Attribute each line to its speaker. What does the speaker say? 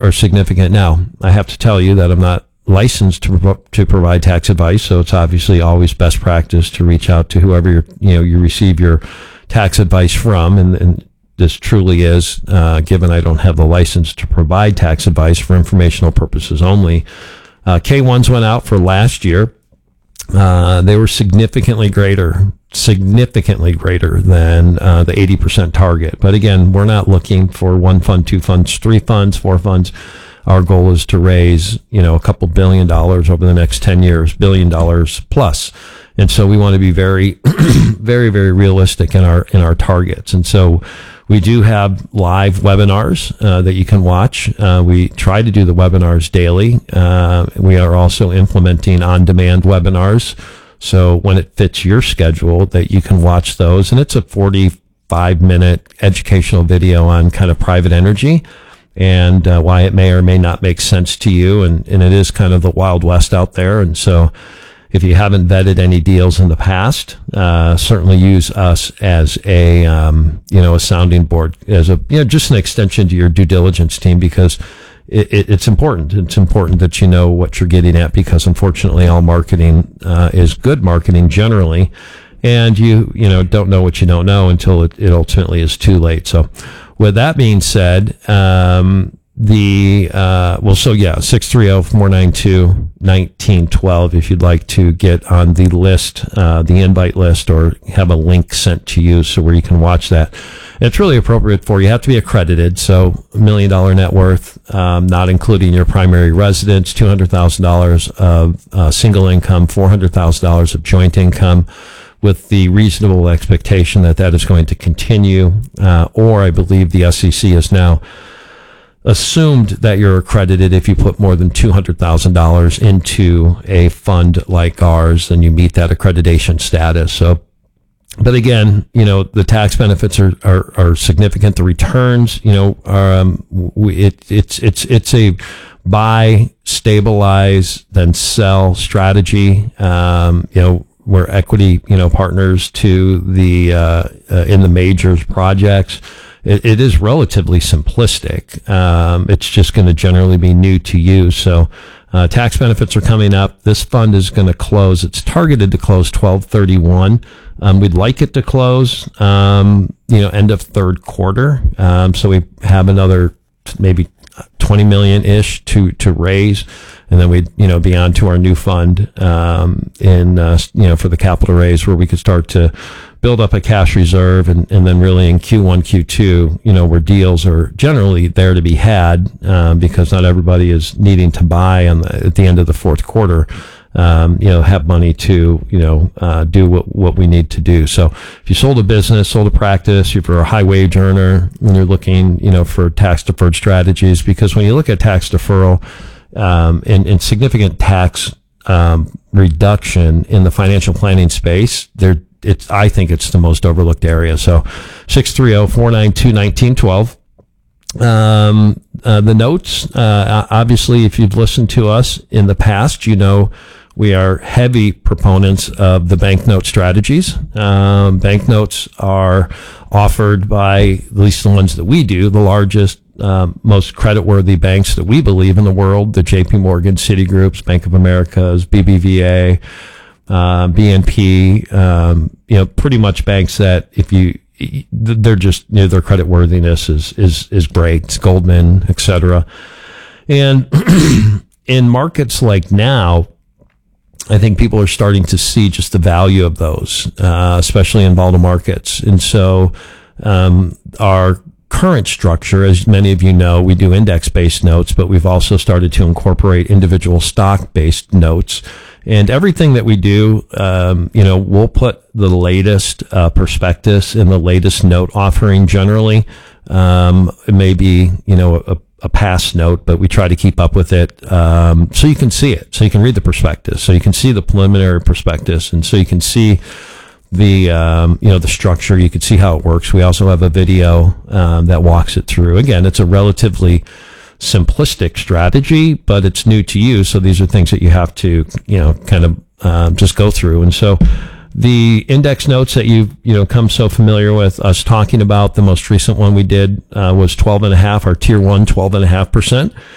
Speaker 1: are significant. Now, I have to tell you that I'm not licensed to provide tax advice, so it's obviously always best practice to reach out to whoever you receive your tax advice from, and this truly is, given I don't have the license to provide tax advice for informational purposes only. K1s went out for last year. They were significantly greater than the 80% target. But again, we're not looking for 1 fund, 2 funds, 3 funds, 4 funds. Our goal is to raise, a couple $1 billion over the next 10 years, $1 billion plus. And so we want to be very, very, very realistic in our targets. And so we do have live webinars that you can watch. We try to do the webinars daily. We are also implementing on-demand webinars. So when it fits your schedule, that you can watch those. And it's a 45-minute educational video on kind of private energy and why it may or may not make sense to you. And it is kind of the Wild West out there. And so if you haven't vetted any deals in the past, certainly use us as a sounding board, as just an extension to your due diligence team, because it's important. It's important that you know what you're getting at, because unfortunately all marketing is good marketing generally, and you don't know what you don't know until it ultimately is too late. So with that being said, 630-492-1912 if you'd like to get on the list, the invite list, or have a link sent to you so where you can watch that. It's really appropriate for you. Have to be accredited, so $1 million net worth, not including your primary residence, $200,000 of single income, $400,000 of joint income, with the reasonable expectation that is going to continue, or I believe the SEC is now assumed that you're accredited if you put more than $200,000 into a fund like ours, then you meet that accreditation status. So, but again, the tax benefits are significant. The returns, it's a buy, stabilize, then sell strategy. We're equity, partners to the in the majors projects. It is relatively simplistic. It's just going to generally be new to you. So tax benefits are coming up. This fund is going to close. It's targeted to close 12/31. We'd like it to close, end of third quarter. So we have another maybe 20 million-ish to raise. And then we'd, be on to our new fund, for the capital raise, where we could start to build up a cash reserve, and then really in Q1, Q2, where deals are generally there to be had, because not everybody is needing to buy at the end of the fourth quarter, have money to, do what we need to do. So if you sold a business, sold a practice, if you're a high wage earner, and you're looking, for tax deferred strategies, because when you look at tax deferral, and significant tax reduction in the financial planning space, I think it's the most overlooked area. So 630-492-1912. The notes, obviously, if you've listened to us in the past, we are heavy proponents of the banknote strategies. Banknotes are offered by, at least the ones that we do, the largest, most creditworthy banks that we believe in the world, the JP Morgan, Citigroups, Bank of America's, BBVA, BNP, pretty much banks that they're just, their creditworthiness is great. It's Goldman, et cetera. And in markets like now, I think people are starting to see just the value of those, especially in volatile markets. And so, our current structure, as many of you know, we do index-based notes, but we've also started to incorporate individual stock-based notes. And everything that we do, we'll put the latest prospectus in the latest note offering generally. It may be, a past note, but we try to keep up with it, so you can see it, so you can read the prospectus, so you can see the preliminary prospectus, and so you can see the the structure. You can see how it works. We also have a video that walks it through. Again, it's a relatively simplistic strategy, but it's new to you, so these are things that you have to kind of just go through. And so the index notes that you've come so familiar with us talking about, the most recent one we did was 12.5, our tier 1 12.5%.